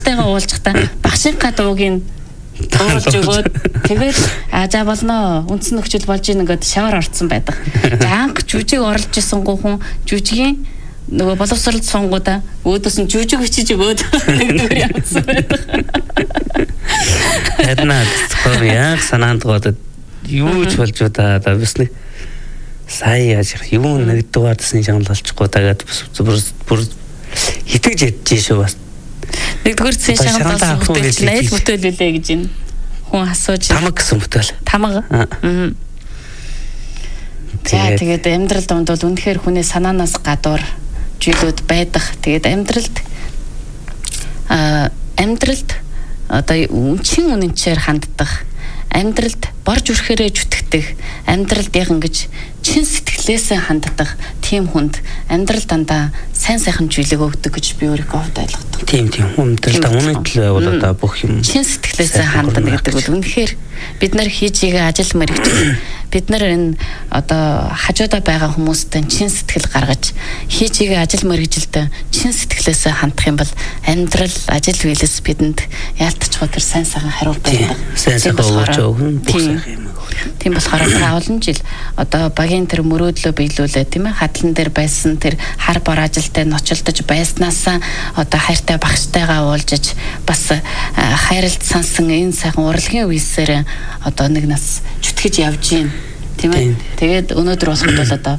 Тэйгээ уулзахдаа багшийнхаа дуугийн дуулж өгөөд тэгээд за болно үндсэн нөхцөл болж ийн ингээд шавар орцсон байдаг. За анх жүжиг орлож исэн хүн жүжигийн нөгөө боловсрол сонгуудаа өөдөөс нь жүжиг бичиж өгөөд нэгдүгээр явуулсан байдаг. Эднаа яг санаанд гоод юу ч болж удаа бисний сая яаж юу нэгдүгээр дэсний жаглал болчихгоо тагаад бүр итгэж ядчих шүү бас. Нэгдүгээр цэн шагалсан бүтээл найз бүтээл үлээ гэж энэ хүн асууж тамаг гэсэн бүтээл. Тамаг. Тэгээд амьдрал донд бол үнэхээр хүний санаанаас гадуур зүйлүүд байдаг. Тэгээд амьдралд одоо үнчин үнэнчээр ханддаг. Амьдралд борж үрхээрээ зүтгэдэг. Амьдралд яг ингэж чин сэтгэлээсээ ханддаг тийм хүнд амьдрал дандаа сайн сайхан зүйлийг өгдөг гэж би өөрийгөө хувьд ойлгодог. Тийм амьдралд үнэтлээ бол одоо бүх юм чин сэтгэлээсээ хандна гэдэг бол үнэхээр бид нар хийж игээ ажил мэргэжил бид нар энэ одоо хажуудаа байгаа хүмүүстээ чин сэтгэл гаргаж хийж игээ ажил мэргэжилд чин сэтгэлээсээ хандах юм бол амьдрал ажил биелэс бидэнд яалтчгүй тэр сайн сайхан хариу байдаг. Сайн сайхан өгч өгнө бүх сайхан юм. Тийм болохоор олон жил одоо багийн тэр мөрөөдлөө биелүүлээ тийм ээ хадлан дээр байсан тэр хар бор ажилтай ночлдож байснаасаа одоо хайртай багштайгаа уулзаж бас хайралт сансан энэ сайхан урлагийн үеисээр одоо нэг нас чүтгэж явж гин тийм ээ тэгээд өнөөдөр болоход бол одоо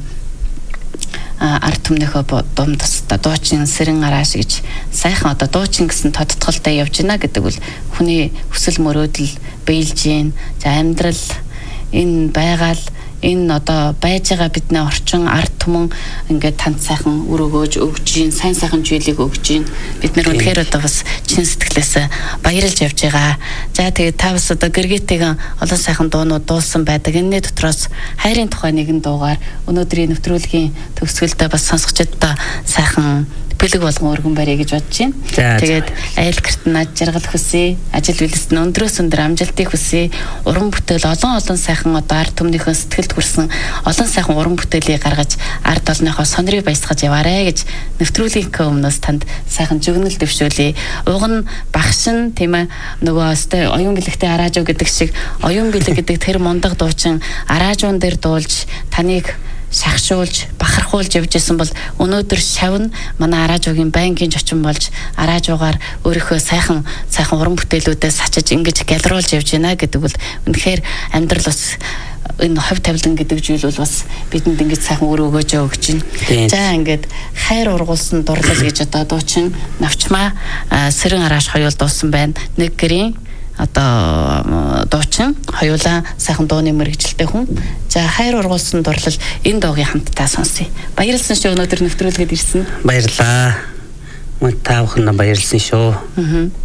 ард түмнийхөө дундас дуучин сэрэн арааш гэж сайхан одоо дуучин гэсэн тодтголтой явж гинэ гэдэг бол хүний хүсэл мөрөөдөл биелж гин за амьдрал энэ байгаал энэ одоо байж байгаа бидний орчин ард түмэн ингээд танд сайхан үр өгөөж өгж гин сайн сайхан зүйлийг өгж гин бид нар үнэхээр одоо бас чин сэтгэлээс баярлж явж байгаа. За тэгээд та бас одоо гэргээтэйгэн олон сайхан дуунууд дуулсан байдаг. Энэний дотроос хайрын тухай нэгэн дуугаар өнөөдрийн нэвтрүүлгийн төгсгөлдөө бас сонсогчдод сайхан бэлэг болгон өргөн барья гэж бодож байна. Тэгээд айл гэрт над жаргал хүсье. Ажил үйлс нь өндрөөс өндөр амжилтыг хүсье. Уран бүтээл олон сайхан одоо ард түмнийхэн сэтгэлд хүрсэн олон сайхан уран бүтээлийг гаргаж ард олныхоо сонирыг баясгаж яваарэ гэж нэвтрүүлгийн өмнөөс танд сайхан зүгнэл дэвшүүлье. Уг нь багш нь тийм ээ нөгөө өстэй оюун бэлэгтэй араажуу гэдэг шиг оюун бэлэг гэдэг тэр мундаг дуучин араажуун дээр дуулж таныг шахшуулж бахархуулж явж исэн бол өнөөдөр шавна манай араажуугийн байнгын зочин болж араажуугаар өөрийнхөө сайхан уран бүтээлүүдээс сачиж ингэж галруулж явж байна гэдэг бол үнэхээр амьдрал бас энэ хов тавилан гэдэг зүйл бол бас бидэнд ингэж сайхан үр өгөөж өгч байна. За ингээд хайр ургуулсан дурлал гэж одоо дуучин навчмаа сэрэн арааш хоёул дуусан байна. Нэг гэрийн одоо дуучин хоёулаа сайхан дууны мэргэжилтэй хүн. За хайр ургуулсан дурлал энэ дуугийн хамтдаа сонсъё. Баярлалсан шүү өнөөдөр нэвтрүүлгээд ирсэн. Баярлаа. Мөн та бүхэн баярлсан шүү.